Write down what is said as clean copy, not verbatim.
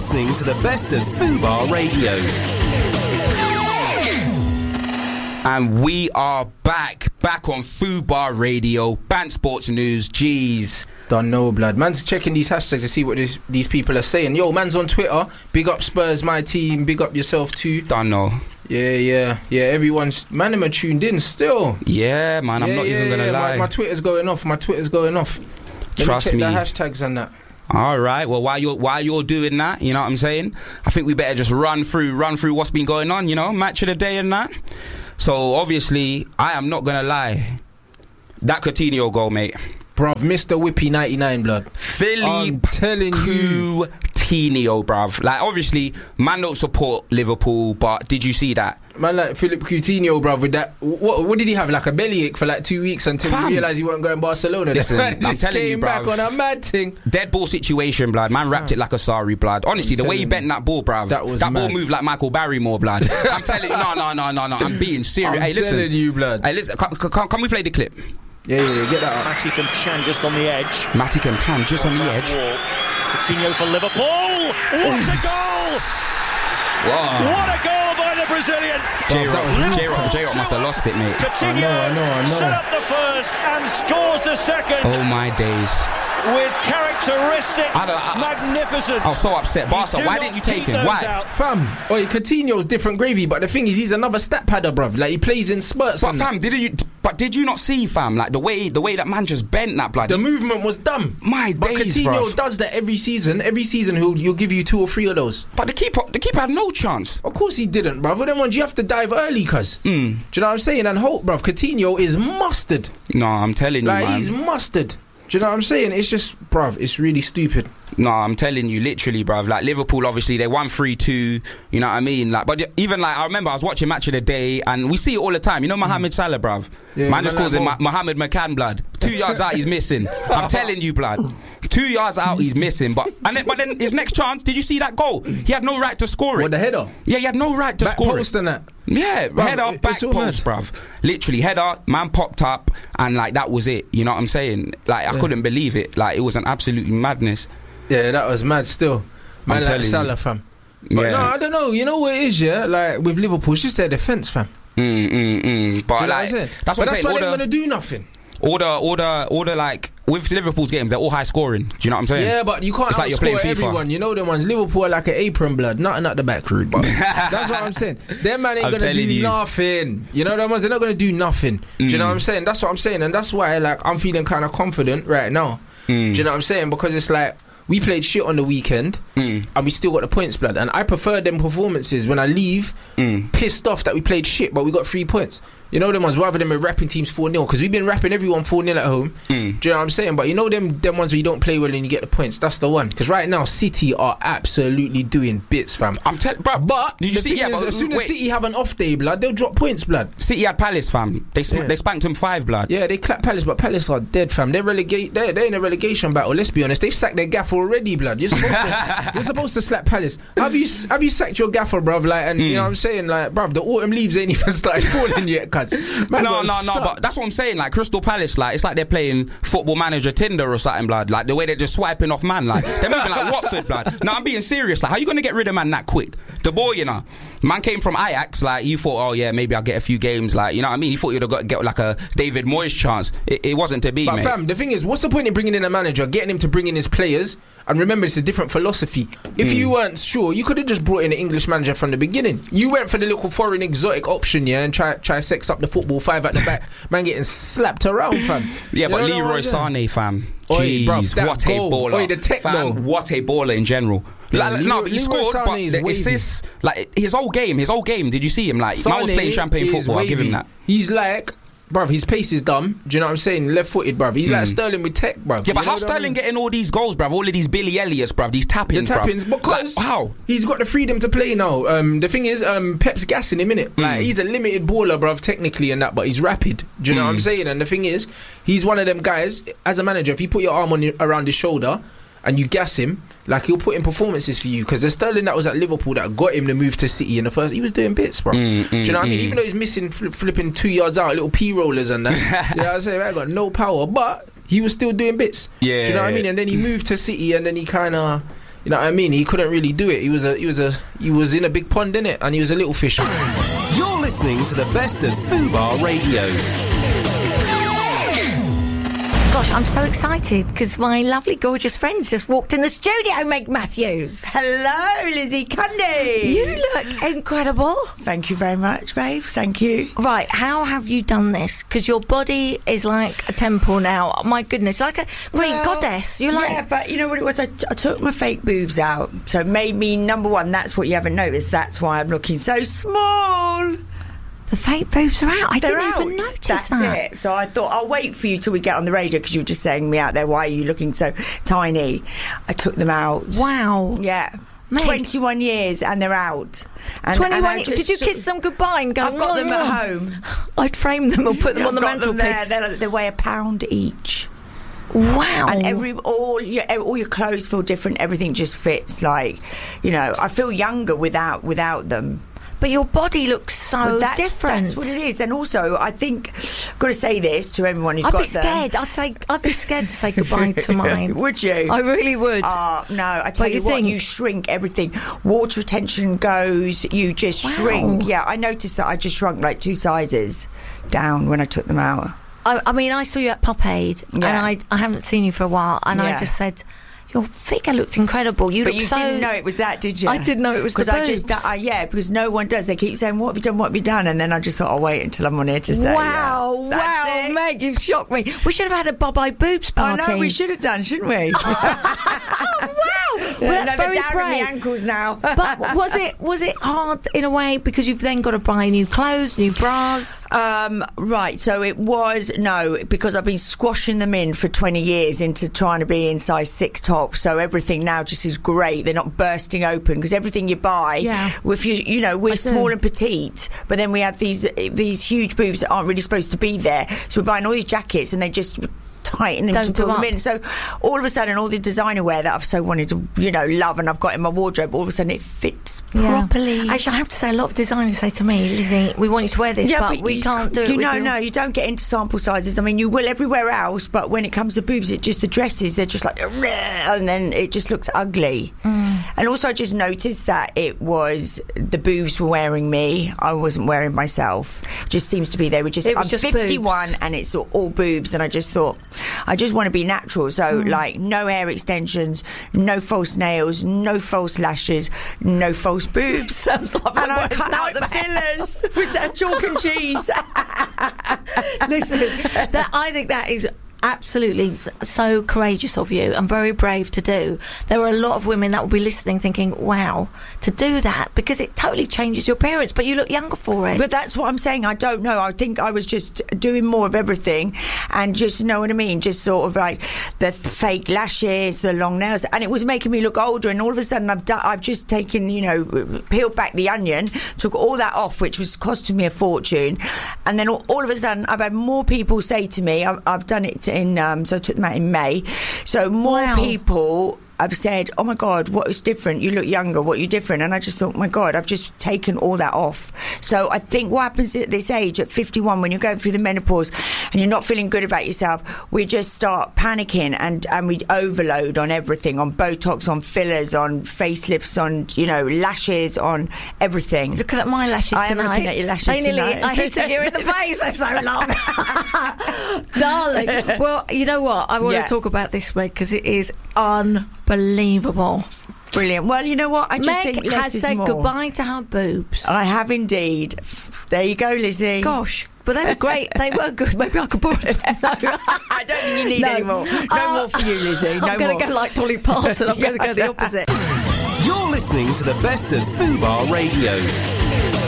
listening to the best of Fubar Radio. And we are back on Fubar Radio, Band Sports News. Jeez. Don't know, blood. Man's checking these hashtags to see what these people are saying. Yo, man's on Twitter. Big up Spurs, my team. Big up yourself too. Don't know. Yeah. Everyone's man, am tuned in still. Yeah, man. I'm not even gonna lie. My Twitter's going off. Let Trust me me. check the hashtags and that. All right. Well, while you're doing that, you know what I'm saying? I think we better just run through what's been going on. You know, match of the day and that. So obviously, I am not gonna lie. That Coutinho goal, mate. Bruv, Mr. Whippy 99, blood. Philippe I'm telling you. Coutinho, bruv. Like, obviously, man don't support Liverpool, but did you see that? Man, like Philippe Coutinho, bruv, with that. What did he have? Like a bellyache for like 2 weeks until he realised he wasn't going to Barcelona. Listen, I'm telling you, bruv. Came back on a mad thing. Dead ball situation, blood. Man wrapped it like a sari, blood. Honestly, the way he bent that ball, bruv. That ball moved like Michael Barrymore, blood. I'm telling you, no. I'm being serious. Hey, listen. Telling you, blood. Hey, listen. Can we play the clip? Yeah, get that up. Matic and Chan just on the edge. Coutinho for Liverpool. What a goal! Wow. What a goal by the Brazilian. J-Rock must have lost it, mate. Coutinho I know. set up the first and scores the second. Oh my days. With characteristic magnificence. I was so upset. Barca, why didn't you take him? Why? Fam, Coutinho's different gravy, but the thing is, he's another stat padder, bruv. Like, he plays in spurts. But fam, did you not see, fam? Like the way that man just bent that, blood. The movement was dumb. My but days, Coutinho bruv. does that every season. Every season, he'll give you 2 or 3 of those. But the keeper had no chance. Of course he didn't, bruv. With them ones, you have to dive early, cuz. Do you know what I'm saying? And hope, bruv. Coutinho is mustard. No, I'm telling you, man. He's mustard. Do you know what I'm saying? It's just, bruv, it's really stupid. No, I'm telling you, literally, bruv. Like, Liverpool, obviously, they won 3-2, you know what I mean? Like, but even, like, I remember I was watching Match of the Day, and we see it all the time. You know Mohamed Salah, bruv? Yeah, man just calls him Mohamed McCann, blood. 2 yards out, he's missing. I'm telling you, blood. 2 yards out, he's missing. But then his next chance, did you see that goal? He had no right to score it. What, the header? Yeah, he had no right to score it. Back post and that? Yeah, bruv, header, back post, bruv. Literally, header, man popped up, and, like, that was it. You know what I'm saying? Like, I couldn't believe it. Like, it was an absolute madness. Yeah, that was mad still. Man, like Salah, fam. But no, I don't know. You know what it is, yeah? Like, with Liverpool, it's just their defence, fam. But, you know like, that's why saying. they're going to do nothing. Order, like, with Liverpool's games, they're all high scoring. Do you know what I'm saying? Yeah, but you can't outscore everyone. You know them ones. Liverpool are like an apron, blood. Nothing at the back, rude. But that's what I'm saying. Them man ain't going to do nothing. You know them ones, they're not going to do nothing. Do you know what I'm saying? That's what I'm saying. And that's why, like, I'm feeling kind of confident right now. Do you know what I'm saying? Because it's like, we played shit on the weekend and we still got the points, blood. And I prefer them performances when I leave pissed off that we played shit but we got 3 points. You know them ones, rather than rapping teams 4-0, because we've been rapping everyone 4-0 at home. Do you know what I'm saying? But you know them ones where you don't play well and you get the points. That's the one. Because right now City are absolutely doing bits, fam. Bruv, but did you see? Yeah, as soon as City have an off day, blood, they'll drop points, blood. City had Palace, fam. They spanked them 5, blood. Yeah, they clapped Palace, but Palace are dead, fam. They're in a relegation battle. Let's be honest. They've sacked their gaffer already, blood. You're supposed to slap Palace. Have you sacked your gaffer, bruv? Like, and you know what I'm saying, like, bruv, the autumn leaves ain't even started falling yet, cuz. No, but that's what I'm saying. Like, Crystal Palace, like, it's like they're playing Football Manager Tinder or something, blood. Like, the way they're just swiping off man, like, they're moving like Watford, blood. No, I'm being serious. Like, how you gonna get rid of man that quick? The boy, you know, man came from Ajax. Like, you thought, oh yeah, maybe I'll get a few games. Like, you know what I mean? You thought you'd have get like a David Moyes chance. It wasn't to be, but mate. Fam, the thing is, what's the point in bringing in a manager, getting him to bring in his players? And remember, it's a different philosophy. If you weren't sure, you could have just brought in an English manager from the beginning. You went for the little foreign exotic option, yeah, and try sex up the football 5 at the back. Man getting slapped around, fam. Yeah, but Leroy Sané, fam. Jeez, what a baller. The techno. Fam, what a baller in general. Like, no, but he scored, but the assists, like, his whole game, did you see him? Like, man was playing champagne football, I'll give him that. He's like, bruv, his pace is dumb. Do you know what I'm saying? Left-footed, bruv. He's like Sterling with tech, bruv. Yeah, but how Sterling getting all these goals, bruv? All of these Billy Elliots, bruv. These tappings, bruv. Because like, how? He's got the freedom to play now. The thing is, Pep's gassing him, innit? Like, he's a limited baller, bruv, technically and that, but he's rapid. Do you know what I'm saying? And the thing is, he's one of them guys, as a manager, if you put your arm around his shoulder and you gas him, like, he'll put in performances for you. Because the Sterling that was at Liverpool that got him to move to City in the first, he was doing bits, bro. Do you know what I mean? Even though he's missing flipping 2 yards out, little P-rollers and that. You know what I'm saying? I got no power, but he was still doing bits. Yeah. Do you know what I mean? And then he moved to City and then he kind of You know what I mean? He couldn't really do it. He was in a big pond, innit? And he was a little fish. You're listening to the best of Fubar Radio. Gosh, I'm so excited because my lovely, gorgeous friends just walked in the studio, Meg Matthews. Hello, Lizzie Cundy. You look incredible. Thank you very much, babes. Thank you. Right, how have you done this? Because your body is like a temple now. My goodness, like a Greek goddess. You're like... Yeah, but you know what it was? I took my fake boobs out. So it made me, number one, that's what you haven't noticed. That's why I'm looking so small. The fake boobs are out. I didn't even notice that. That's it. So I thought I'll wait for you till we get on the radio because you were just saying me out there. Why are you looking so tiny? I took them out. Wow. Yeah. Meg. 21 years and they're out. 21. Did you kiss them goodbye and go? I've got them at home. I'd frame them or put them on the mantelpiece. They weigh £1 each. Wow. And all your clothes feel different. Everything just fits. Like, you know, I feel younger without them. But your body looks so different. That's what it is. And also, I think, I've got to say this to everyone who's got them. I'd be scared to say goodbye to mine. Would you? I really would. No, I tell you what, you shrink everything. Water retention goes, you just shrink. Yeah, I noticed that I just shrunk like 2 sizes down when I took them out. I mean, I saw you at Pop Aid, and I haven't seen you for a while, and I just said... Your figure looked incredible. You didn't know it was that, did you? I didn't know it was the boobs. Because no one does. They keep saying, what have you done, what have you done? And then I just thought, I'll wait until I'm on here to say. Wow, Meg, you've shocked me. We should have had a Bob-Eye Boobs party. I know, we should have done, shouldn't we? Oh, wow. Well, that's very down brave. at my ankles now. But was it hard in a way because you've then got to buy new clothes, new bras? Right, so it was, because I've been squashing them in for 20 years into trying to be in size 6 top. So everything now just is great. They're not bursting open because everything you buy, if we're small and petite, but then we have these huge boobs that aren't really supposed to be there. So we're buying all these jackets and they just tighten them to pull them in. So all of a sudden, all the designer wear that I've so wanted to, love and I've got in my wardrobe, all of a sudden it fits properly. Actually, I have to say, a lot of designers say to me, Lizzie, we want you to wear this, but we can't do it. No, you don't get into sample sizes. I mean, you will everywhere else, but when it comes to boobs, the dresses, they're just like, and then it just looks ugly. And also, I just noticed that it was the boobs were wearing me. I wasn't wearing myself. Just seems to be they were just. I'm 51 boobs. And it's all boobs, and I just thought, I just want to be natural. So like, no hair extensions, no false nails, no false lashes, no false boobs. Sounds like and I cut out the fillers with that chalk and cheese. Listen, I think that is absolutely so courageous of you and very brave to do. There are a lot of women that will be listening thinking, wow, to do that, because it totally changes your appearance, but you look younger for it. But that's what I'm saying. I don't know. I think I was just doing more of everything and just, you know what I mean, just sort of like the fake lashes, the long nails, and it was making me look older. And all of a sudden I've just taken, peeled back the onion, took all that off, which was costing me a fortune, and then all of a sudden I've had more people say to me, I've done it so I took them out in May, so more people I've said, oh my God, what is different? You look younger, what are you different? And I just thought, my God, I've just taken all that off. So I think what happens at this age, at 51, when you're going through the menopause and you're not feeling good about yourself, we just start panicking and we overload on everything, on Botox, on fillers, on facelifts, on, lashes, on everything. Looking at my lashes tonight. I am looking at your lashes tonight. I hit you in the face for so long. Darling. Well, you know what? I want to talk about this, Meg, because it is unbelievable. Brilliant. Well, you know what? I just Meg think less is more. has said goodbye to her boobs. I have indeed. There you go, Lizzie. Gosh. But they were great. They were good. Maybe I could borrow them. No. I don't think you need any more. No more for you, Lizzie. No I'm going to go like Dolly Parton. I'm going to go the opposite. You're listening to the best of Fubar Radio.